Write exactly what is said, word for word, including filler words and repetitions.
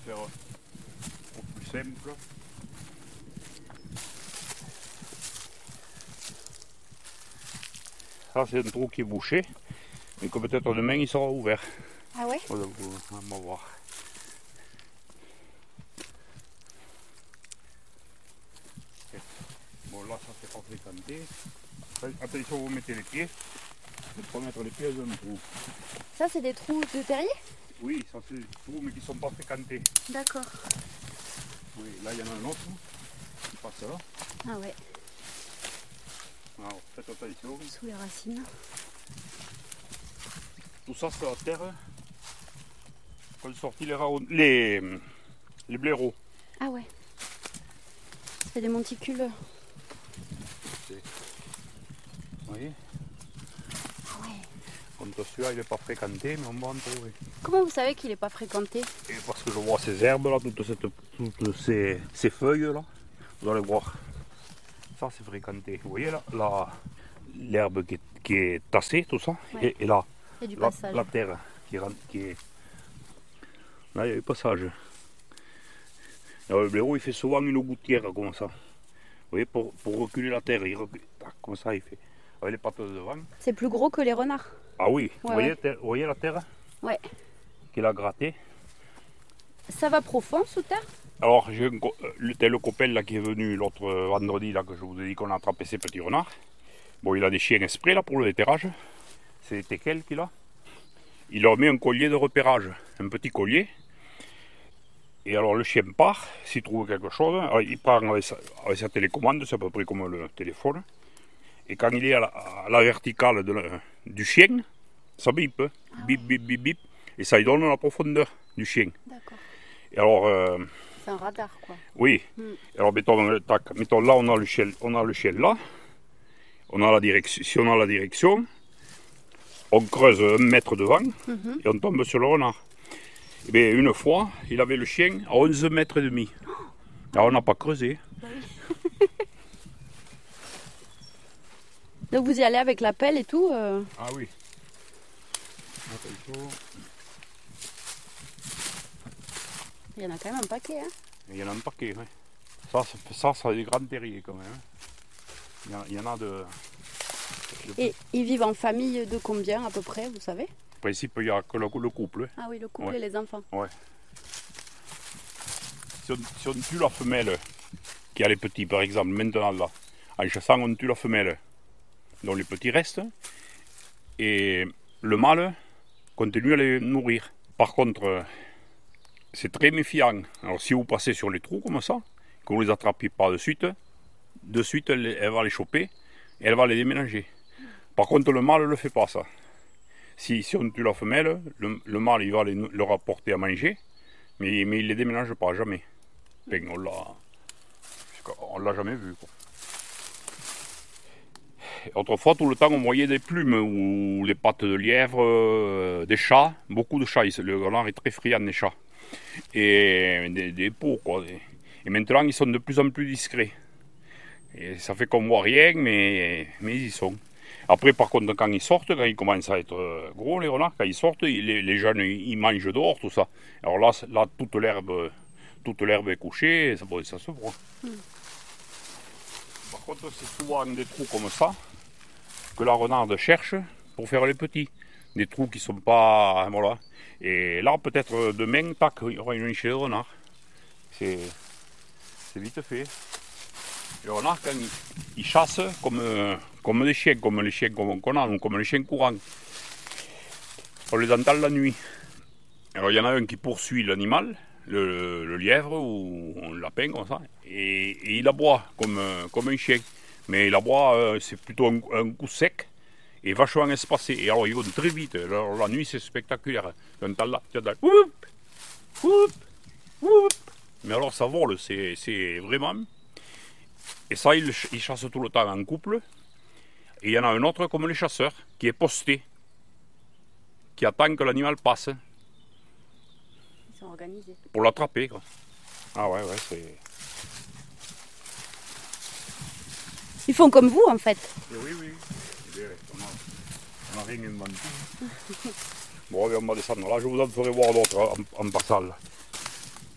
faire au plus simple. Ça c'est un trou qui est bouché, mais que peut-être demain il sera ouvert. Ah ouais? On va voir. Bon là ça c'est pas fréquenté. Attention, vous mettez les pieds. Il faut pas mettre les pieds dans un trou. Ça c'est des trous de terrier? Oui, ça c'est des trous mais qui ne sont pas fréquentés. D'accord. Oui, là il y en a un autre qui passe là. Ah ouais. Alors faites attention. Sous les racines. Tout ça c'est la terre. Quand ils sortent les, raon... les... les blaireaux. Ah ouais. C'est des monticules. Vous voyez? Ah ouais. Comme celui-là il n'est pas fréquenté, mais on va en trouver. Comment vous savez qu'il n'est pas fréquenté? Et parce que je vois ces herbes là, toutes, cette, toutes ces, ces feuilles là, vous allez voir. Ça c'est fréquenté. Vous voyez là, là l'herbe qui, qui est tassée, tout ça. Ouais. Et, et là, Il y a du la, passage. la terre qui, qui est. Là il y a du passage. Alors, le blaireau il fait souvent une gouttière comme ça. Vous voyez, pour, pour reculer la terre, il recule, comme ça il fait. Avec les pattes de devant. C'est plus gros que les renards. Ah oui, Ouais, vous, voyez, ouais. terre, vous voyez la terre? Ouais. Qu'il a gratté. Ça va profond sous terre? Alors, j'ai un, le tel copain là qui est venu l'autre vendredi là que je vous ai dit qu'on a attrapé ces petits renards. Bon, il a des chiens exprès là pour le déterrage. C'est des teckels qu'il a. Il leur met un collier de repérage, un petit collier. Et alors le chien part, s'il trouve quelque chose, alors, il part avec sa, avec sa télécommande, c'est à peu près comme le téléphone. Et quand il est à la, à la verticale de la, du chien, ça bip, ah bip, ouais. bip, bip, bip, et ça lui donne la profondeur du chien. D'accord. Et alors, euh, c'est un radar quoi. Oui. Mm. Alors mettons, tac, mettons là, on a le chien, on a le chien là. On a la direction. Si on a la direction, on creuse un mètre devant mm-hmm. et on tombe sur le renard. Et bien, une fois, il avait le chien à onze mètres et demi. Alors on n'a pas creusé. Bah oui. Donc vous y allez avec la pelle et tout euh... Ah oui. Attention. Il y en a quand même un paquet. Hein. Il y en a un paquet, oui. Ça, ça, ça a des grands terriers quand même. Il y en a, il y en a de, de... Et ils vivent en famille de combien à peu près, vous savez? En principe, il n'y a que le, le couple. Ah oui, le couple ouais. et les enfants. Ouais. Si on, si on tue la femelle qui a les petits, par exemple, maintenant là, en chassant, on tue la femelle dont les petits restent, et le mâle continue à les nourrir. Par contre, c'est très méfiant. Alors si vous passez sur les trous comme ça, que vous ne les attrapez pas de suite, de suite elle, elle va les choper et elle va les déménager. Par contre, le mâle ne le fait pas ça. Si, si on tue la femelle, le, le mâle il va les, leur apporter à manger, mais, mais il ne les déménage pas, jamais. Enfin, on l'a, on l'a jamais vu. Quoi. Autrefois, tout le temps, on voyait des plumes ou des pattes de lièvre, euh, des chats, beaucoup de chats. Le renard est très friand des chats. Et des, des pots, quoi. Et maintenant, ils sont de plus en plus discrets. Et ça fait qu'on ne voit rien, mais, mais ils y sont. Après, par contre, quand ils sortent, quand ils commencent à être gros, les renards, quand ils sortent, les, les jeunes, ils mangent dehors, tout ça. Alors là, là toute l'herbe, toute l'herbe est couchée, ça, ça se voit. Mm. Par contre, c'est souvent des trous comme ça que la renarde cherche pour faire les petits. Des trous qui ne sont pas... Voilà. Et là, peut-être demain, tac, il y aura une nichée de renard. C'est vite fait. Les renards, quand ils, ils chassent comme, comme des chiens, comme les chiens qu'on a, comme les chiens courants. On les entend la nuit. Alors il y en a un qui poursuit l'animal, le, le lièvre ou le lapin comme ça, et, et il aboie comme, comme un chien. Mais il aboie, c'est plutôt un, un coup sec et vachement espacé. Et alors ils vont très vite. Alors la nuit c'est spectaculaire. Tu entends là, tu entends là, whoop, whoop, whoop. Mais alors ça vole, c'est vraiment... Et ça, ils, ils chassent tout le temps en couple. Et il y en a un autre comme les chasseurs, qui est posté, qui attend que l'animal passe. Ils sont organisés. Pour l'attraper, quoi. Ah ouais, ouais, c'est... Ils font comme vous, en fait. Et oui, oui. On n'a rien inventé. Bon, on va descendre là. Je vous en ferai voir d'autres en, en passant.